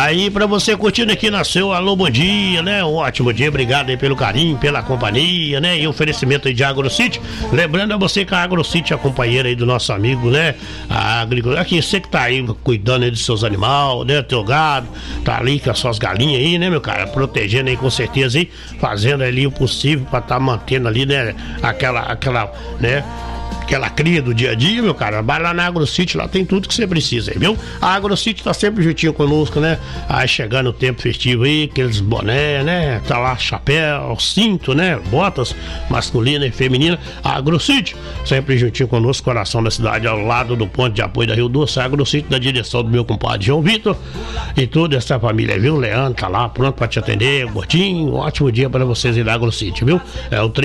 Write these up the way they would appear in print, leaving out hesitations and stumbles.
Aí pra você curtindo aqui na seu Alô Bom Dia, né? Um ótimo dia, obrigado aí pelo carinho, pela companhia, né? E oferecimento aí de AgroCity. Lembrando a você que a AgroCity é a companheira aí do nosso amigo, né? A agricultura, aqui você que tá aí cuidando aí dos seus animais, né? Teu gado, tá ali com as suas galinhas aí, né, meu cara? Protegendo aí com certeza aí, fazendo ali o possível pra tá mantendo ali, né? Aquela, né? Aquela cria do dia a dia, meu cara. Vai lá na AgroCity, lá tem tudo que você precisa aí, viu? A AgroCity tá sempre juntinho conosco, né? Aí chegando o tempo festivo aí, aqueles boné, né? Tá lá chapéu, cinto, né? Botas masculina e feminina. A AgroCity sempre juntinho conosco, coração da cidade, ao lado do ponto de apoio da Rio Doce. A AgroCity na direção do meu compadre João Vitor e toda essa família, viu? Leandro tá lá pronto pra te atender, Gordinho. Um ótimo dia pra vocês aí da AgroCity, viu? É o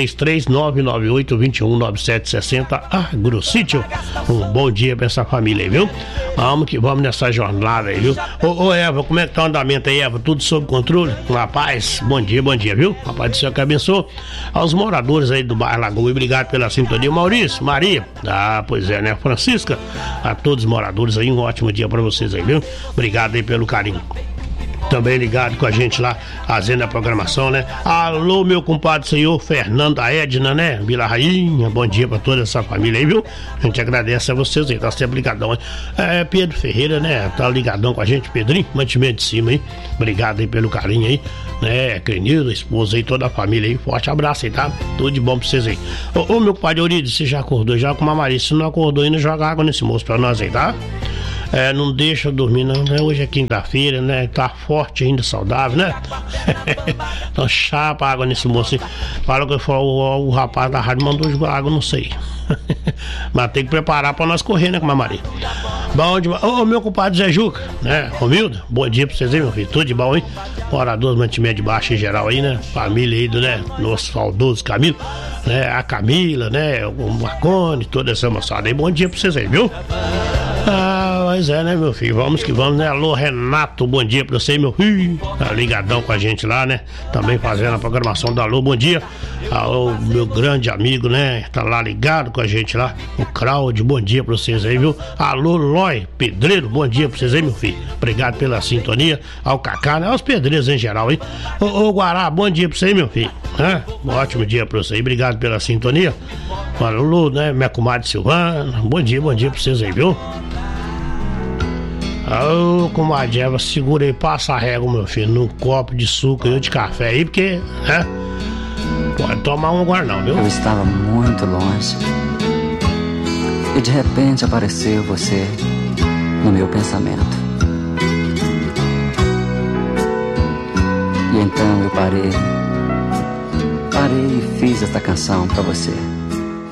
33998219760. AgroCity, um bom dia pra essa família aí, viu? Vamos que vamos nessa jornada aí, viu? Ô Eva, como é que tá o andamento aí, Eva? Tudo sob controle? Rapaz, bom dia, viu? Rapaz do céu que abençoe aos moradores aí do bairro Lagoa, e obrigado pela sintonia. Maurício, Maria, pois é, né? Francisca, a todos os moradores aí, um ótimo dia pra vocês aí, viu? Obrigado aí pelo carinho. Também ligado com a gente lá, fazendo a programação, né? Alô, meu compadre senhor Fernando, a Edna, né? Vila Rainha, bom dia pra toda essa família aí, viu? A gente agradece a vocês aí, tá sempre ligadão aí. Pedro Ferreira, né? Tá ligadão com a gente, Pedrinho, mantimento de cima aí. Obrigado aí pelo carinho aí, né? Crenildo, a esposa aí, toda a família aí. Forte abraço aí, tá? Tudo de bom pra vocês aí. Ô, meu compadre Eurides, você já acordou já com uma Maria? Se não acordou ainda, joga água nesse moço pra nós aí, tá? Não deixa dormir não, né? Hoje é quinta-feira, né? Tá forte ainda, saudável, né? Então chapa água nesse moço aí. Fala que o rapaz da rádio mandou jogar água, não sei. Mas tem que preparar pra nós correr, né, com a Maria. Bom demais. Ô, meu compadre Zé Juca, né? Romildo, bom dia pra vocês aí, meu filho. Tudo de bom, hein? Moradores, mantimento de baixo em geral aí, né? Família aí do, né? Nosso saudoso Camilo, né? A Camila, né? O Marcone, toda essa moçada aí. Bom dia pra vocês aí, viu? Mas é, né, meu filho? Vamos que vamos, né? Alô, Renato, bom dia pra você, meu filho. Tá ligadão com a gente lá, né? Também fazendo a programação do Alô, bom dia. Alô, meu grande amigo, né? Tá lá ligado com a gente lá. O Claudio, bom dia pra vocês aí, viu? Alô, Lói, pedreiro, bom dia pra vocês aí, meu filho. Obrigado pela sintonia. Ao Cacá, né? Aos pedreiros em geral, hein? Ô, Guará, bom dia pra você aí, meu filho. Um ótimo dia pra você aí. Obrigado pela sintonia. Alô, né? Minha comadre Silvana, bom dia pra vocês aí, viu? Ô, comadre Eva, segura aí, passa a régua, meu filho, num copo de suco e de café aí, porque, né? Pode tomar um agora não, viu? Eu estava muito longe e de repente apareceu você no meu pensamento. E então eu parei e fiz esta canção pra você.